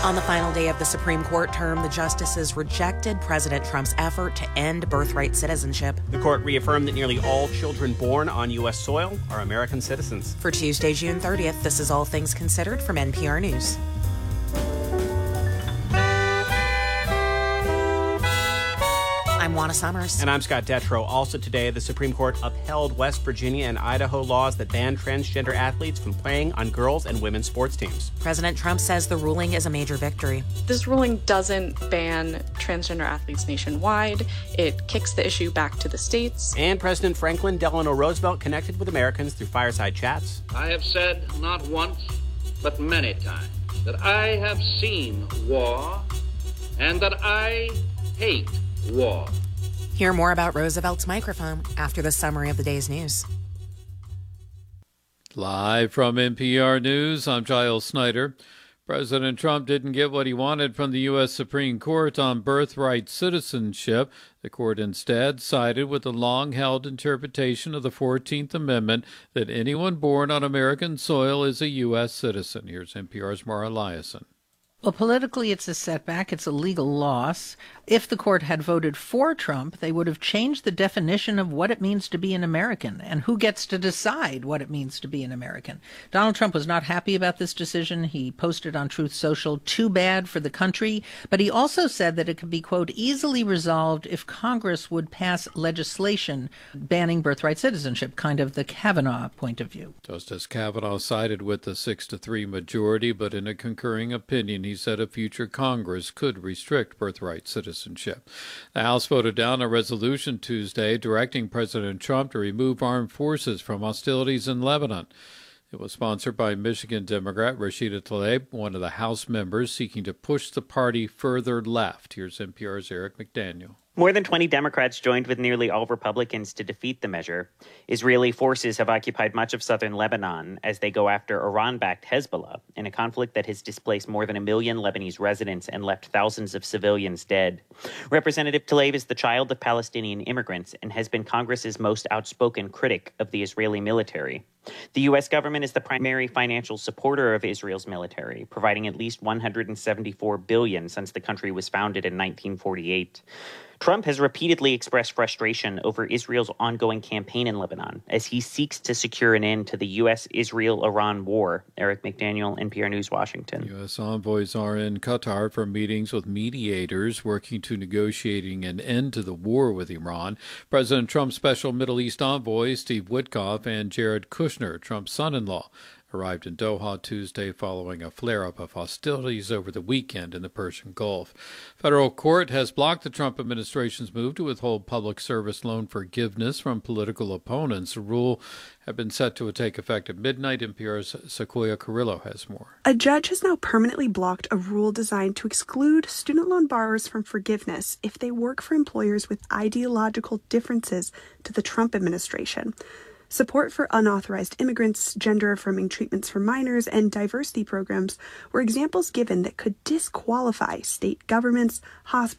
On the final day of the Supreme Court term, the justices rejected President Trump's effort to end birthright citizenship. The court reaffirmed that nearly all children born on U.S. soil are American citizens. For Tuesday, June 30th, this is All Things Considered from NPR News. I'm Juana Summers. And I'm Scott Detrow. Also today, the Supreme Court upheld West Virginia and Idaho laws that ban transgender athletes from playing on girls' and women's sports teams. President Trump says the ruling is a major victory. This ruling doesn't ban transgender athletes nationwide. It kicks the issue back to the states. And President Franklin Delano Roosevelt connected with Americans through fireside chats. I have said not once, but many times, that I have seen war and that I hate war. Hear more about Roosevelt's microphone after the summary of the day's news. Live from NPR News, I'm Giles Snyder. President Trump didn't get what he wanted from the U.S. Supreme Court on birthright citizenship. The court instead sided with the long-held interpretation of the 14th Amendment that anyone born on American soil is a U.S. citizen. Here's NPR's Mara Liasson. Well, politically, it's a setback. It's a legal loss. If the court had voted for Trump, they would have changed the definition of what it means to be an American and who gets to decide what it means to be an American. Donald Trump was not happy about this decision. He posted on Truth Social, "Too bad for the country." But he also said that it could be, quote, easily resolved if Congress would pass legislation banning birthright citizenship, kind of the Kavanaugh point of view. Justice Kavanaugh sided with the 6-3 majority, but in a concurring opinion, he said a future Congress could restrict birthright citizenship. The House voted down a resolution Tuesday directing President Trump to remove armed forces from hostilities in Lebanon. It was sponsored by Michigan Democrat Rashida Tlaib, one of the House members seeking to push the party further left. Here's NPR's Eric McDaniel. More than 20 Democrats joined with nearly all Republicans to defeat the measure. Israeli forces have occupied much of southern Lebanon as they go after Iran-backed Hezbollah in a conflict that has displaced more than 1 million Lebanese residents and left thousands of civilians dead. Representative Tlaib is the child of Palestinian immigrants and has been Congress's most outspoken critic of the Israeli military. The U.S. government is the primary financial supporter of Israel's military, providing at least $174 billion since the country was founded in 1948. Trump has repeatedly expressed frustration over Israel's ongoing campaign in Lebanon as he seeks to secure an end to the U.S.-Israel-Iran war. Eric McDaniel, NPR News, Washington. U.S. envoys are in Qatar for meetings with mediators working to negotiating an end to the war with Iran. President Trump's special Middle East envoy, Steve Witkoff, and Jared Kushner, Trump's son-in-law, arrived in Doha Tuesday following a flare-up of hostilities over the weekend in the Persian Gulf. Federal court has blocked the Trump administration's move to withhold public service loan forgiveness from political opponents. The rule had been set to take effect at midnight. NPR's Sequoia Carrillo has more. A judge has now permanently blocked a rule designed to exclude student loan borrowers from forgiveness if they work for employers with ideological differences to the Trump administration. Support for unauthorized immigrants, gender-affirming treatments for minors, and diversity programs were examples given that could disqualify state governments, hospitals,